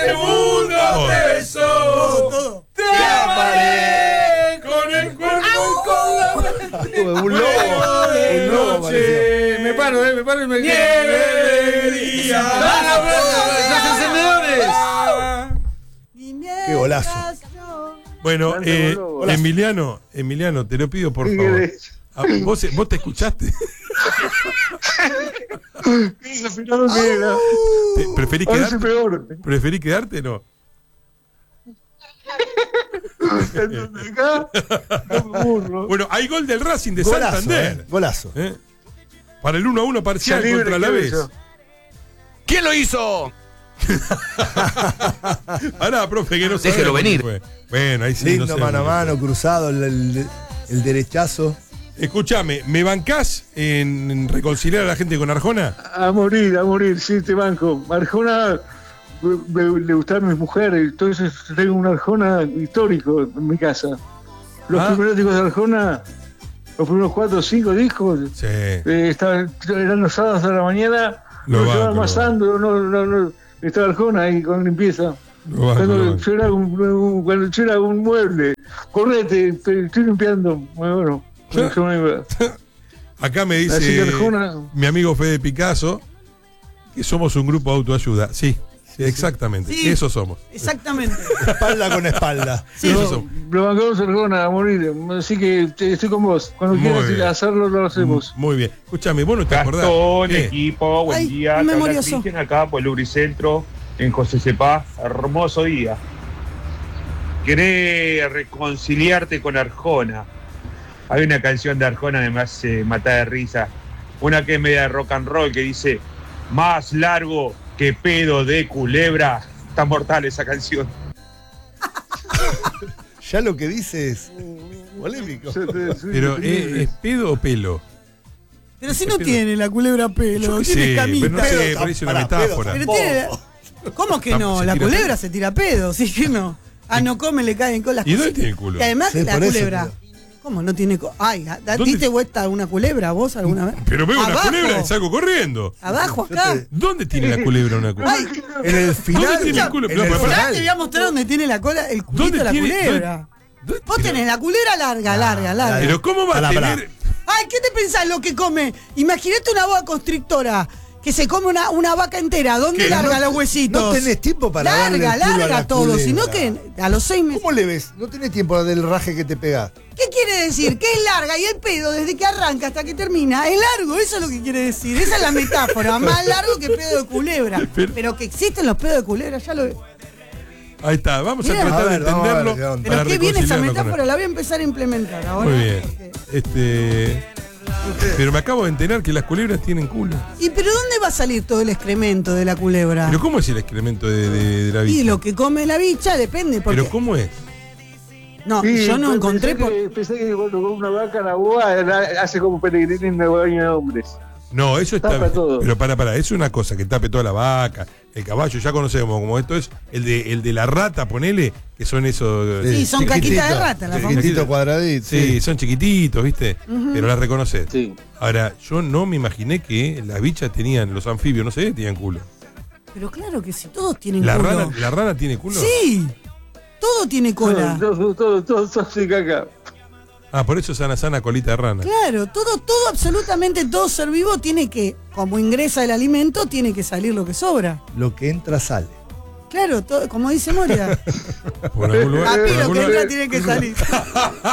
mundo te besó. Todo. Te amaré con el cuerpo y con la mente. Un lobo parecía. Me paro y me quedo. Alegría. ¡Los encendedores! Qué golazo. Bueno, Golazo. Emiliano, te lo pido por favor. ¿Vos te escuchaste? ¿Preferís quedarte? ¿Preferís quedarte o no? Bueno, hay gol del Racing de Golazo, Santander. Golazo. Para el 1-1 parcial contra la vez. ¿Quién lo hizo? Ahora, profe, que no sabe. Déjelo venir. Bueno, ahí sí. Lindo no sé, mano a mano, cruzado, el derechazo. Escuchame, ¿me bancás en reconciliar a la gente con Arjona? A morir, sí, te banco. Arjona le gustaba a mi mujer, entonces tengo un Arjona histórico en mi casa. Los primeros discos de Arjona, los primeros 4 o 5 discos, Sí. eran los sábados a la mañana, Lo no banco, estaba amasando, no, estaba Arjona ahí con limpieza. Cuando yo era un mueble, correte, estoy limpiando, bueno. Acá me dice mi amigo Fede Picasso que somos un grupo de autoayuda. Sí, exactamente. Sí, eso somos. Exactamente. Espalda con espalda. Sí. Eso somos. Lo bancamos Arjona a morir, así que estoy con vos. Cuando Muy quieras bien. hacerlo, lo hacemos. Muy bien. Escúchame, vos no te acordás. Gastón, ¿Qué? equipo, buen Ay, día. un Te habla memorioso. Cristian acá por el Lubricentro en José Cepaz. Hermoso día. Querés reconciliarte con Arjona. Hay una canción de Arjona que me hace matar de risa. Una que es media rock and roll que dice: más largo que pedo de culebra. Está mortal esa canción. Ya lo que dice es polémico. Pero ¿es pedo o pelo? Pero si no tiene la culebra pelo, Yo qué tiene sé, camita. pero no sé, parece una metáfora. Pero tiene. ¿Cómo que no? ¿Se La tira culebra pedo? se tira pedo, sí que no. No come, le caen con las ¿Y dónde cositas. tiene el culo? Y además Sí, la por eso, culebra. ¿Cómo no tiene? Ay, ¿Dónde? ¿diste vuelta una culebra vos alguna vez? Pero veo una Abajo. culebra y salgo corriendo. Abajo, acá. ¿Dónde tiene la culebra una culebra? Ay, En el final. ¿Dónde tiene el culo? en No, el pero pará. ya te voy a mostrar dónde tiene la cola, el culito ¿Dónde de la tiene? culebra. ¿Dónde- Vos pero- tenés la culebra larga. Pero ¿cómo va a Pará. tener? Ay, ¿qué te pensás lo que come? Imagínate una boa constrictora que se come una vaca entera. ¿Dónde ¿Qué? larga No- los huesitos? no tenés tiempo para darle el culo a Larga la todo, culebra. sino que a los 6 meses. ¿Cómo le ves? No tenés tiempo del raje que te pegás. ¿Qué quiere decir? Que es larga y el pedo desde que arranca hasta que termina es largo, eso es lo que quiere decir. Esa es la metáfora, más largo que pedo de culebra. Pero que existen los pedos de culebra, ya lo. Ahí está, vamos Mirá. a tratar de A ver, vamos a ver entenderlo. qué onda. Pero para qué viene esa reconciliarnos con metáfora, la voy a empezar a implementar ahora. Muy bien. porque- Pero me acabo de enterar que las culebras tienen culo. ¿Y pero dónde va a salir todo el excremento de la culebra? ¿Pero cómo es el excremento de la bicha? Y lo que come la bicha depende, porque. ¿Pero cómo es? No, Sí, yo no encontré. Pensé que cuando con una vaca la boa hace como peregrina en el baño de hombres. No, eso está Tapa bien. todo. Pero para, es una cosa que tape toda la vaca, el caballo, ya conocemos como esto es. El de la rata, ponele, que son esos. Sí, son Chiquitito, caquitas de rata, la famosa. Chiquitito, cuadradito. Sí, son chiquititos, ¿viste? Pero las reconoces. Sí. Ahora, yo no me imaginé que las bichas tenían, los anfibios, no sé, tenían culo. Pero claro que sí, todos tienen ¿La culo. rana tiene culo? Sí, todo tiene cola. Todo sin caca. Ah, por eso sana colita de rana. Claro, todo, absolutamente todo ser vivo tiene que, como ingresa el alimento, tiene que salir lo que sobra. Lo que entra sale. Claro, todo, como dice Moria. Por algún lugar- por Papi, lo algún que lugar- entra tiene que salir.